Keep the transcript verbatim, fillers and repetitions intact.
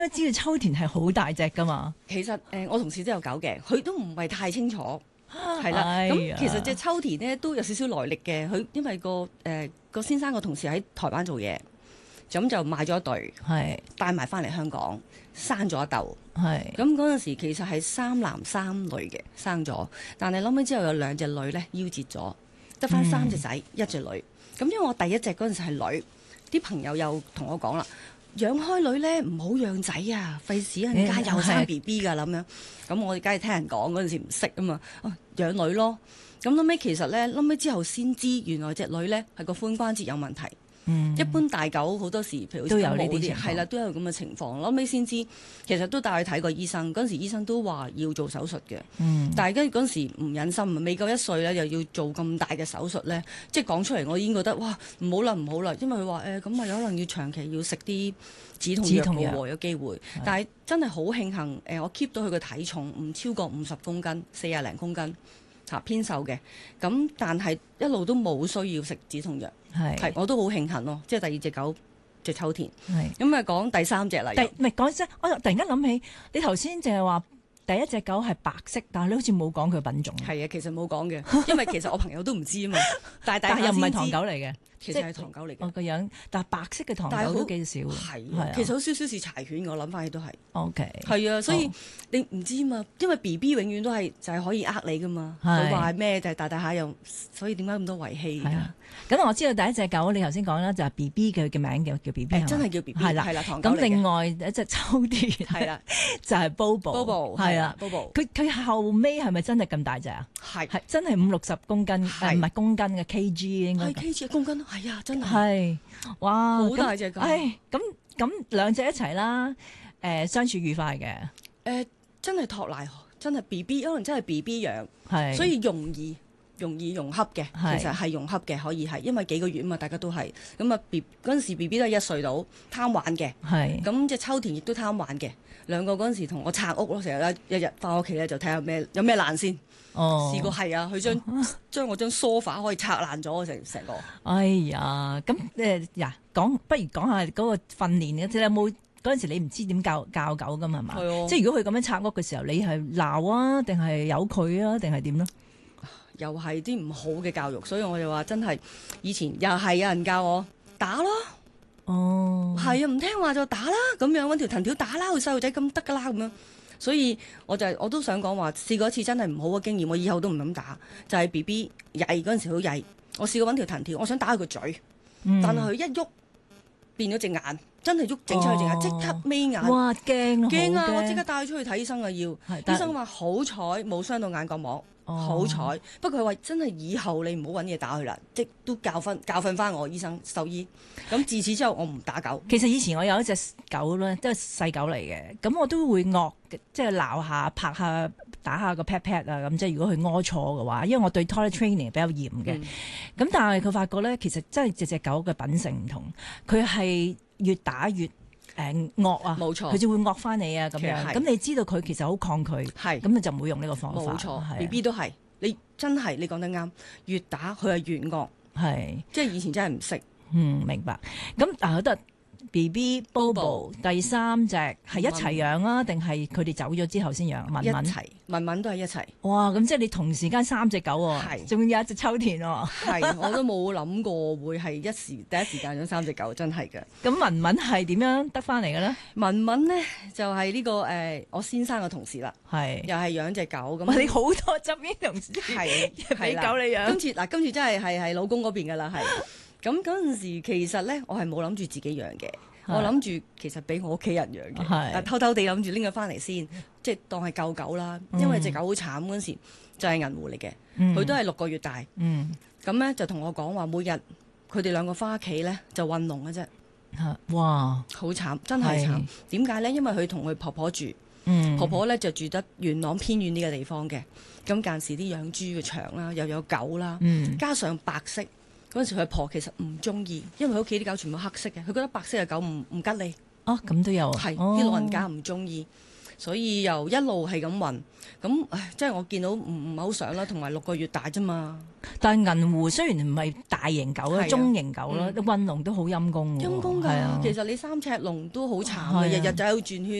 都知道秋田係好大隻噶嘛。 其實誒、呃，我同事都有狗嘅，佢都唔係太清楚，係啦。 哎咁其實隻秋田咧都有少少來歷嘅，佢因為個誒、呃、個先生個同事喺台灣做嘢，咁就買咗一對， 係帶埋翻嚟香港，生咗一竇。 係咁嗰陣時其實係三男三女嘅生咗，但係諗起之後有兩隻女咧夭折咗，得翻三隻仔、嗯、一隻女。咁因為我第一隻嗰陣時係女，啲朋友又同我講啦，養開女咧唔好養仔啊，費事人家又生 B B 㗎咁樣。咁我哋梗係聽人講，嗰陣時唔識啊嘛，哦養女咯。咁諗尾其實咧諗尾之後先知，原來隻女咧係個髖關節有問題。嗯、一般大狗好多時，譬如都有呢啲係啦，都有咁嘅情況。後尾先知，其實都帶佢睇過醫生。嗰陣時醫生都話要做手術嘅，嗯、但係跟住嗰陣時唔忍心，未夠一歲咧，又要做咁大嘅手術咧，即係講出嚟，我已經覺得哇唔好啦唔好啦，因為佢話誒咁啊有可能要長期要食啲止痛藥嘅喎，有機會。但係真係好慶幸誒、呃，我 keep 到佢嘅體重唔超過五十公斤，四廿零公斤。偏瘦嘅，咁但係一路都冇需要食止痛藥，係我都好慶幸咯。即係第二隻狗隻秋田，咁啊講第三隻啦。 第唔係講真，我突然間諗起，你頭先淨係話第一隻狗係白色，但係你好似冇講佢品種。 係啊，其實冇講嘅，因為其實我朋友都唔知啊嘛。但係但係又唔係唐狗嚟嘅。 其實係唐狗嚟嘅， 我個樣，但係白色嘅唐狗都幾少。 係，啊、其實好少少似柴犬，我諗翻起都係。 O K。 係啊，所以、 哦、 你唔知嘛，因為 B B 永遠都係就係可以呃你噶嘛。佢話咩就係大大下又，所以點解咁多遺棄㗎？ 咁我知道第一隻狗，你頭先講啦，就係 B B 嘅嘅名叫叫 B B， 真係叫 B B，係啦，係啦，唐狗嚟嘅。 咁另外一隻秋田係啦，就係 Bobo，Bobo 係啊 ，Bobo。 佢佢後尾係咪真係咁大隻啊？ 係係真係五六十公斤，唔係公斤嘅 K G 應該。 係 K G 公斤，係啊，真係。 係，哇， 好大隻狗。 唉，咁咁兩隻一齊啦，誒相處愉快嘅。 誒真係托賴，真係 B B，可能真係 B B 養， 係， 所以容易。容易融洽嘅，其實係融洽嘅，可以係，因為幾個月啊嘛，大家都係咁啊。B 嗰陣時 B B 都係一歲到，貪玩嘅，係咁隻秋田亦都貪玩嘅，兩個嗰陣時同我拆屋咯，成日咧一日翻屋企咧就睇下咩有咩爛先。哦，試過係啊，佢將將我張 sofa 可以拆爛咗成成個。哎呀，咁誒呀，講不如講下嗰個訓練嘅，即係有冇嗰陣時你唔知點教教狗噶嘛係嘛？係啊，即係如果佢咁樣拆屋嘅時候，你係鬧啊，定係由佢啊，定係點咧？ 又係啲唔好嘅教育，所以我就話真係以前又係有人教我打咯，哦，係啊，唔聽話就打啦，咁樣揾條藤條打啦，個細路仔咁得噶啦咁樣，所以我就我都想講話試過一次真係唔好嘅經驗，我以後都唔敢打，就係 B B 曳嗰陣時好曳，我試過揾條藤條，我想打佢個嘴，嗯、但係佢一喐變咗隻眼，真係喐整出去隻眼，即、哦、刻眯眼，哇驚驚啊！我即刻帶佢出去睇醫生啊，要醫生話好彩冇傷到眼角膜。哦、好彩，不過佢話真係以後你唔好揾嘢打佢啦，即都教訓教訓翻我醫生獸醫。咁自此之後我唔打狗。 其實以前我有一隻狗咧，都係細狗嚟嘅，咁我都會惡，即係鬧下、拍下、打下個 pat pat 啊，咁即係如果佢屙錯嘅話，因為我對 toilet training 比較嚴嘅。咁、嗯、但係佢發覺咧，其實真係隻隻狗嘅品性唔同，佢係越打越。誒惡啊，冇錯，佢就會惡翻你啊咁樣。咁你知道佢其實好抗拒，係咁你就唔會用呢個方法。冇錯 ，B B 都係，你真係你講得啱，越打佢係越惡，係即係以前真係唔識。 嗯，明白。咁啊，覺得 B B Bobo 第三隻係一齊養啊，定係佢哋走咗之後先養？文文一齊，文文都係一齊。 哇！咁即係你同時間三隻狗喎，係，仲有一隻秋田喎。 係，我都冇諗過會係一時第一時間養三隻狗，真係嘅。 咁文文係點樣得翻嚟嘅咧？ 文文咧就係、是、呢、這個誒、呃，我先生嘅同事啦，係又係養隻狗咁。 你好多側邊同事係俾狗你養。 今次嗱，今次真係係係老公嗰邊噶啦，係。咁嗰陣時其實咧，我係冇諗住自己養嘅，我諗住其實俾我屋企人養嘅，但偷偷地諗住拎佢翻嚟先，即係當係救狗啦。因為隻狗好慘嗰陣時，就係銀狐嚟嘅，佢、嗯、都係六個月大。咁、嗯、咧就同我講話，每日佢哋兩個翻屋企咧就運籠嘅啫。哇，好慘，真係慘。點解咧？因為佢同佢婆婆住，嗯、婆婆咧就住得元朗偏遠呢個地方嘅。咁間時啲養豬嘅場啦，又有狗啦，嗯、加上白色。嗰陣時佢婆其實唔中意，因為佢屋企啲狗全部黑色嘅，佢覺得白色嘅狗唔唔吉利。 哦，咁都有。 係啲、哦、老人家唔中意， 所以又一路係咁運。咁唉，即係我見到唔唔係好想啦，同埋六個月大啫嘛。 但係銀湖雖然唔係大型狗啦，中型狗啦，運龍都好陰公喎。 陰公㗎，其實你三尺龍都好慘嘅，日日就喺度轉圈。